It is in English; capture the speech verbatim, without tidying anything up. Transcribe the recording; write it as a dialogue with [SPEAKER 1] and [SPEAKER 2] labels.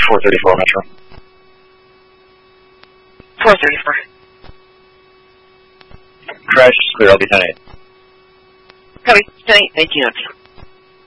[SPEAKER 1] four thirty-four Metro.
[SPEAKER 2] four thirty-four.
[SPEAKER 1] Crash is clear, I'll be ten eight.
[SPEAKER 2] Copy, ten eight, eighteen oh two.